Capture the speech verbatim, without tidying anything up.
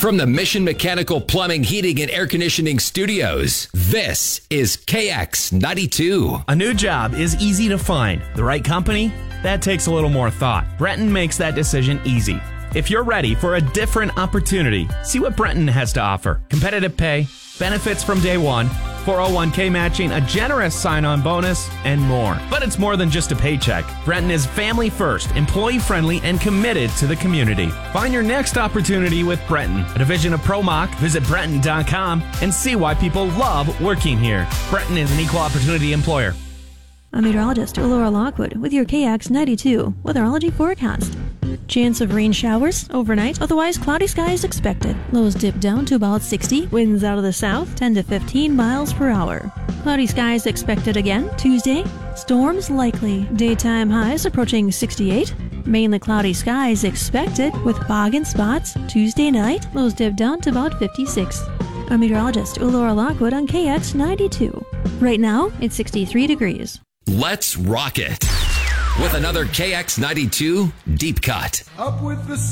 From the Mission Mechanical Plumbing, Heating, and Air Conditioning Studios, this is K X ninety-two. A new job is easy to find. The right company? That takes a little more thought. Brenton makes that decision easy. If you're ready for a different opportunity, see what Brenton has to offer. Competitive pay, benefits from day one, four oh one k matching, a generous sign-on bonus, and more. But it's more than just a paycheck. Brenton is family first, employee-friendly, and committed to the community. Find your next opportunity with Brenton, a division of ProMach. Visit Brenton dot com and see why people love working here. Brenton is an equal opportunity employer. I'm meteorologist Laura Lockwood with your K X ninety-two weatherology forecast. Chance of rain showers overnight, otherwise cloudy skies expected. Lows dip down to about sixty, winds out of the south ten to fifteen miles per hour. Cloudy skies expected again Tuesday. Storms likely. Daytime highs approaching sixty-eight. Mainly cloudy skies expected with fog in spots Tuesday night. Lows dip down to about fifty-six. I'm meteorologist Laura Lockwood on K X ninety-two. Right now, it's sixty-three degrees. Let's rock it with another K X ninety-two Deep Cut. Up with the